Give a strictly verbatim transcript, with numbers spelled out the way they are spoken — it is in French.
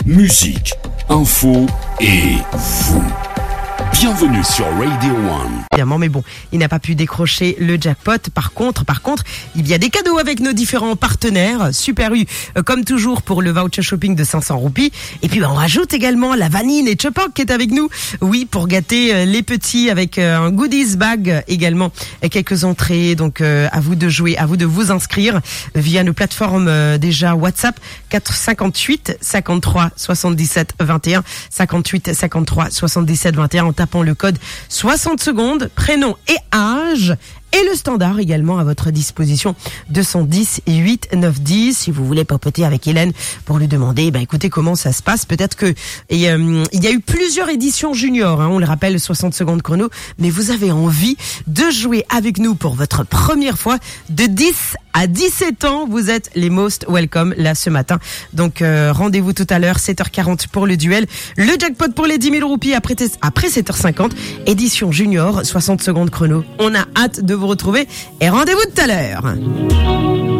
musique, info et vous. Bienvenue sur Radio One. Évidemment, mais bon, il n'a pas pu décrocher le jackpot. Par contre, par contre, il y a des cadeaux avec nos différents partenaires. Super U, euh, comme toujours, pour le voucher shopping de cinq cents roupies. Et puis, bah, on rajoute également la vanille et Chopok qui est avec nous. Oui, pour gâter euh, les petits avec euh, un goodies bag également. Et quelques entrées. Donc, euh, à vous de jouer, à vous de vous inscrire via nos plateformes euh, déjà WhatsApp. quatre cinquante-huit cinquante-trois soixante-dix-sept vingt et un. cinquante-huit cinquante-trois soixante-dix-sept vingt et un en tapant le code soixante secondes, prénom et âge. Et le standard également à votre disposition, deux cent dix et huit neuf dix. Si vous voulez papoter avec Hélène pour lui demander, ben écoutez comment ça se passe. Peut-être que et, euh, il y a eu plusieurs éditions junior, hein, on le rappelle, soixante secondes chrono. Mais vous avez envie de jouer avec nous pour votre première fois de dix à dix-sept ans. Vous êtes les most welcome là ce matin. Donc euh, rendez-vous tout à l'heure, sept heures quarante pour le duel. Le jackpot pour les dix mille roupies après, après sept heures cinquante. Édition junior, soixante secondes chrono. On a hâte de vous retrouver et rendez-vous tout à l'heure.